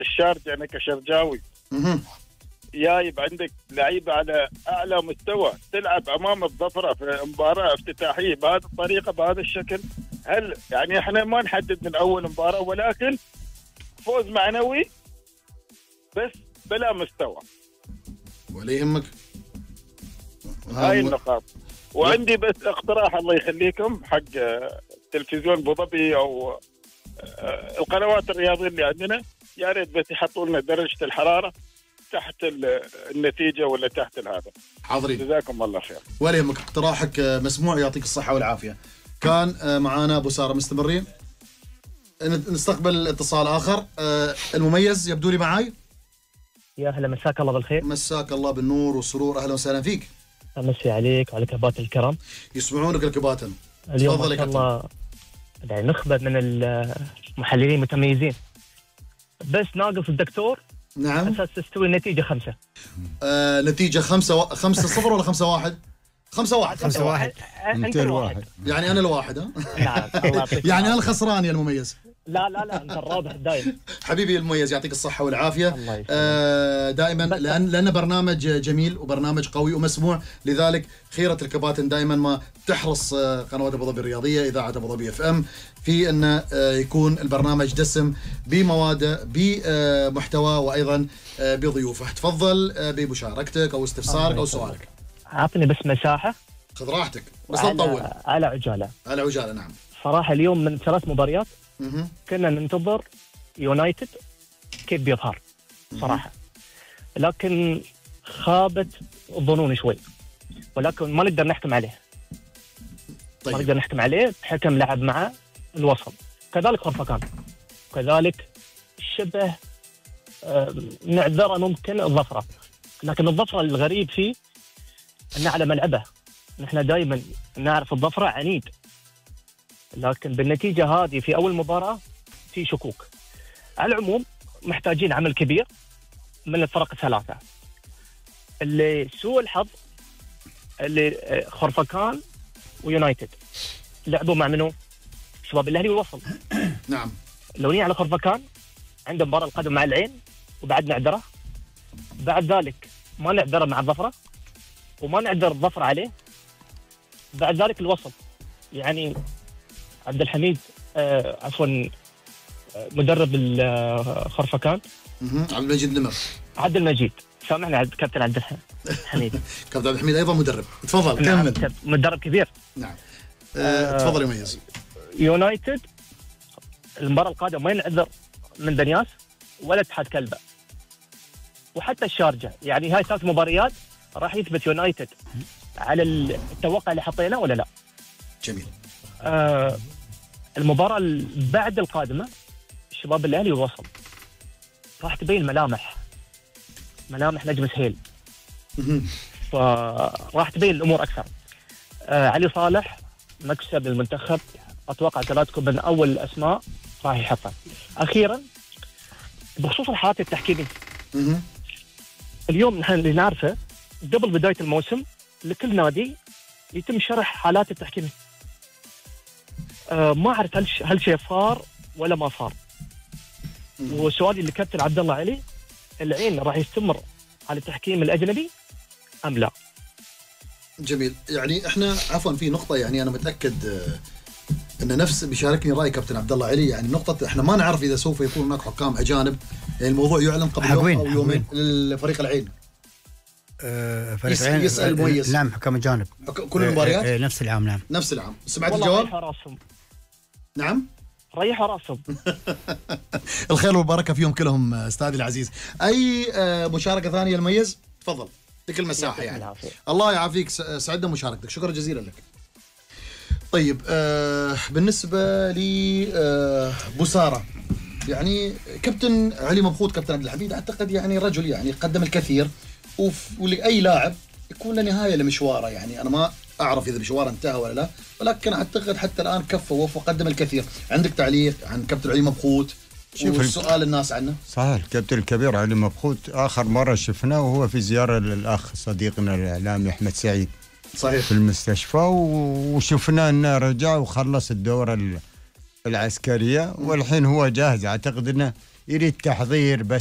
الشارجة أنا كشرجاوي جايب عندك لعيبة على أعلى مستوى تلعب أمام الظفرة في مباراة افتتاحية بهذه الطريقة بهذا الشكل. هل يعني إحنا ما نحدد من أول مباراة، ولكن فوز معنوي بس بلا مستوى. ولا يهمك هاي النقاط. وعندي بس اقتراح الله يخليكم حق تلفزيون ابو ظبي او القنوات الرياضيه اللي عندنا، يا ريت بس يحطوا لنا درجه الحراره تحت النتيجه ولا تحت هذا. حاضرين، جزاكم الله خير. ولا يهمك، اقتراحك مسموع، يعطيك الصحه والعافيه. كان معانا ابو ساره. مستمرين، نستقبل اتصال اخر. المميز يبدو لي معاي. يا هلا، مساك الله بالخير. مساك الله بالنور والسرور، اهلا وسهلا فيك. امسي عليك وعلى كباتن الكرام. يسمعونك الكباتن. اليوم ما شاء الله يعني نخبه من المحللين المتميزين، بس ناقص الدكتور. نعم. اساس تستوي النتيجه 5. نتيجه 5-0 ولا 5-1؟ 5-1. 5-1. انت الواحد. يعني انا الواحد ها؟ نعم. الله يعطيك. يعني انا الخسران يا المميز. لا انت الرابح دائما. حبيبي المميز، يعطيك الصحه والعافيه. دائما لان برنامج جميل وبرنامج قوي ومسموع، لذلك خيره الكباتن دائما ما تحرص قنوات ابو ظبي الرياضيه، اذاعه ابو ظبي اف ام، في انه يكون البرنامج دسم بمواده بمحتوى وايضا بضيوفه. تفضل بمشاركتك او استفسارك او سؤالك. اعطني بس مساحه. خذ راحتك بس لا تطول. على عجاله. على عجاله. نعم. صراحه اليوم من 3 مباريات كنا ننتظر يونايتد كيف بيظهر صراحه، لكن خابت ظنوني شوي، ولكن ما نقدر نحكم عليه. طيب. ما نقدر نحكم عليه. حكم لعب مع الوصل، كذلك خرفكان، كذلك شبه نعذره ممكن الظفره، لكن الظفره الغريب فيه انه على ملعبه. نحن دائما نعرف الظفره عنيد، لكن بالنتيجه هذه في اول مباراه في شكوك. على العموم محتاجين عمل كبير من الفرق الثلاثه. اللي سوء الحظ اللي خرفكان ويونايتد لعبوا مع منو؟ شباب الاهلي والوصل. نعم. لو نيجي على خرفكان، عنده مباراه القادم مع العين وبعد نعذره، بعد ذلك ما نعذره مع الظفره وما نعذر الظفر عليه، بعد ذلك الوصل. يعني عبد الحميد عفوا مدرب الخرفكان عبد المجيد نمر. عبد المجيد، سامحنا كابتن عبد الحميد. كابتن عبد الحميد ايضا مدرب. تفضل. نعم. كمل. مدرب كبير. نعم. تفضل يميز. يونايتد المباراه القادمه ما ينعذر من دنياس ولا اتحاد كلبه وحتى الشارجه. يعني هاي 3 مباريات راح يثبت يونايتد على التوقع اللي حطيناه ولا لا. جميل. المباراة بعد القادمة الشباب الأهلي والوصل راح تبين ملامح نجم سهيل، فراح تبين الأمور أكثر. علي صالح مكسب للمنتخب، أتوقع ثلاثكم من أول الأسماء راح يحطها. أخيرا بخصوص الحالات التحكيمية، اليوم نحن اللي نعرفه قبل بداية الموسم لكل نادي يتم شرح حالات التحكيمية. ما أعرف هل شيء صار ولا ما صار. وسؤالي للكابتن عبد الله علي، العين راح يستمر على التحكيم الأجنبي أم لا؟ جميل. يعني احنا عفوا في نقطة، يعني أنا متأكد أن نفس بيشاركني رأي كابتن عبد الله علي. يعني نقطة احنا ما نعرف إذا سوف يكون هناك حكام أجانب. يعني الموضوع يعلن قبل يوم أو يومين للفريق العين. فريق العين يسأل المميز. نعم، حكام أجانب كل المباريات نفس العام. نعم نفس العام. سمعت الجواب؟ ريحوا راسهم. نعم ريحوا راسهم. الخير والبركة فيهم كلهم أستاذي العزيز. أي مشاركة ثانية المميز؟ تفضل لك المساحة. يعني الله يعافيك، سعدنا مشاركتك، شكرا جزيلا لك. طيب بالنسبة لي أبو سارة، يعني كابتن علي مبخوت كابتن عبد الحميد أعتقد يعني رجل يعني قدم الكثير، ولأي لاعب يكون له نهاية لمشواره. يعني أنا ما أعرف إذا مشواره انتهى ولا لا، ولكن أعتقد حتى الآن كفى ووفى وقدم الكثير. عندك تعليق عن كابتن علي مبخوت والسؤال الناس عنه؟ صحيح، الكابتن الكبير علي مبخوت آخر مرة شفناه وهو في زيارة للأخ صديقنا الإعلامي أحمد سعيد. صحيح. في المستشفى، وشفناه أنه رجع وخلص الدورة العسكرية والحين هو جاهز. أعتقد أنه يريد تحضير بس